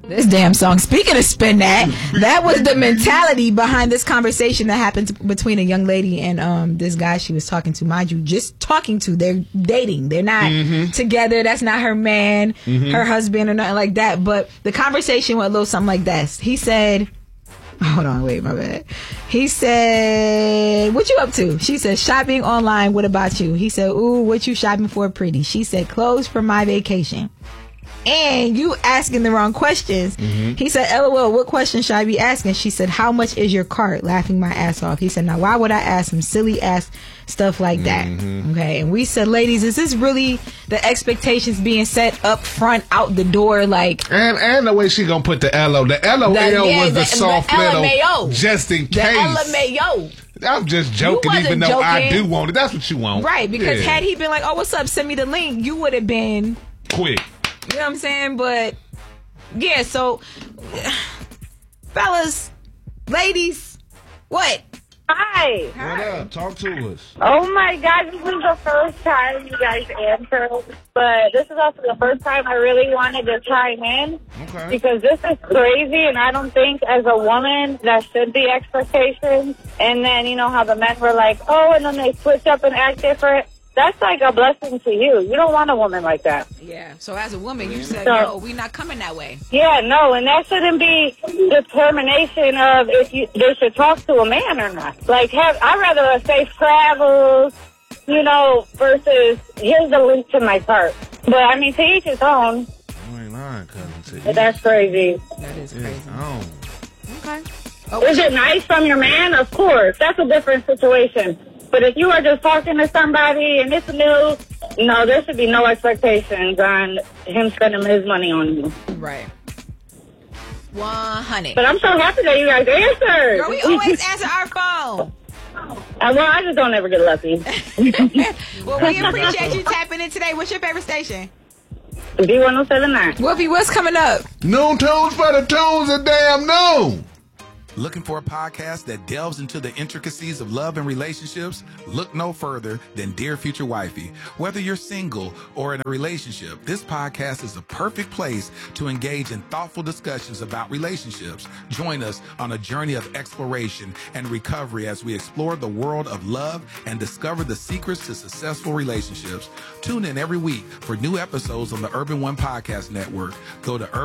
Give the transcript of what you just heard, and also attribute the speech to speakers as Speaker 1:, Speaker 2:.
Speaker 1: This damn song. Speaking of spin that was the mentality behind this conversation that happened between a young lady and this guy she was talking to. Mind you, just talking to. They're dating. They're not together. That's not her man, her husband, or nothing like that. But the conversation went a little something like this. He said, hold on, wait, my bad. He said, what you up to? She said, shopping online. What about you? He said, ooh, what you shopping for, pretty? She said, clothes for my vacation. And you asking the wrong questions. He said, LOL, what question should I be asking? She said, how much is your cart? Laughing my ass off. He said, now why would I ask some silly ass stuff like that? Okay. And we said, ladies, is this really the expectations being set up front, out the door? Like,
Speaker 2: and the way she gonna put the LO. The LOL was the soft little, just in case.
Speaker 1: The LMAO.
Speaker 2: I'm just joking, even though I do want it. That's what you want.
Speaker 1: Right. Because had he been like, oh, what's up? Send me the link. You would have been
Speaker 2: quick.
Speaker 1: You know what I'm saying? But, yeah, so, fellas, ladies, what?
Speaker 3: Hi.
Speaker 2: What up? Talk to us.
Speaker 3: Oh, my God. This is the first time you guys answered. But this is also the first time I really wanted to chime in.
Speaker 2: Okay.
Speaker 3: Because this is crazy, and I don't think as a woman that should be expectations. And then, you know how the men were like, oh, and then they switch up and act different. That's like a blessing to you. You don't want a woman like that.
Speaker 1: Yeah. So as a woman, you said, no, we're not coming that way.
Speaker 3: Yeah, no, and that shouldn't be determination of if they should talk to a man or not. Like, I'd rather a safe travels, you know, versus here's the link to my cart. But, I mean, to each his own.
Speaker 2: You ain't lying, cousin.
Speaker 3: But that's crazy.
Speaker 1: That is crazy. Okay.
Speaker 3: Is it nice from your man? Of course. That's a different situation. But if you are just talking to somebody and it's new, no, there should be no expectations on him spending his money on you.
Speaker 1: Right. 100.
Speaker 3: But I'm so happy that you guys answered.
Speaker 1: Girl, we always answer our phone.
Speaker 3: Well, I just don't ever get lucky.
Speaker 1: Well, we appreciate you tapping in today. What's your favorite station?
Speaker 3: B1079.
Speaker 1: Whoopi, what's coming up?
Speaker 2: Noon Tones for the Tones of damn noon.
Speaker 4: Looking for a podcast that delves into the intricacies of love and relationships? Look no further than Dear Future Wifey. Whether you're single or in a relationship, this podcast is a perfect place to engage in thoughtful discussions about relationships. Join us on a journey of exploration and recovery as we explore the world of love and discover the secrets to successful relationships. Tune in every week for new episodes on the Urban One Podcast Network. Go to